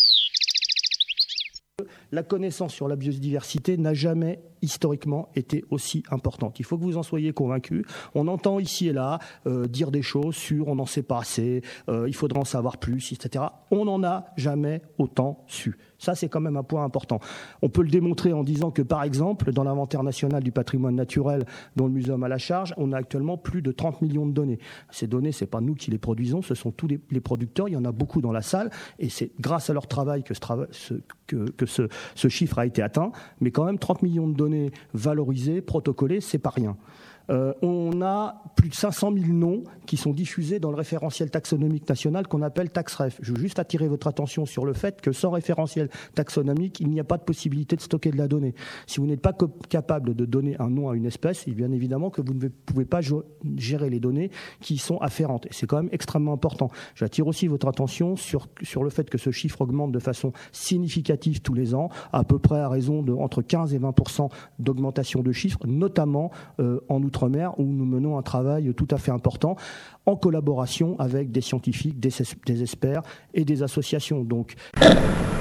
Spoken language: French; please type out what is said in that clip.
La connaissance sur la biodiversité n'a jamais historiquement été aussi importante. Il faut que vous en soyez convaincus. On entend ici et là dire des choses sur on n'en sait pas assez, il faudra en savoir plus, etc. On n'en a jamais autant su. Ça, c'est quand même un point important. On peut le démontrer en disant que, par exemple, dans l'inventaire national du patrimoine naturel dont le muséum a la charge, on a actuellement plus de 30 millions de données. Ces données, ce n'est pas nous qui les produisons, ce sont tous les producteurs. Il y en a beaucoup dans la salle et c'est grâce à leur travail que ce chiffre a été atteint. Mais quand même, 30 millions de données valorisées, protocolées, c'est pas rien. On a plus de 500 000 noms qui sont diffusés dans le référentiel taxonomique national qu'on appelle TaxRef. Je veux juste attirer votre attention sur le fait que sans référentiel taxonomique, il n'y a pas de possibilité de stocker de la donnée. Si vous n'êtes pas capable de donner un nom à une espèce, bien évidemment que vous ne pouvez pas gérer les données qui y sont afférentes. Et c'est quand même extrêmement important. J'attire aussi votre attention sur le fait que ce chiffre augmente de façon significative tous les ans, à peu près à raison de entre 15 et 20% d'augmentation de chiffres, notamment en Outre-mer, où nous menons un travail tout à fait important en collaboration avec des scientifiques, des experts et des associations. Donc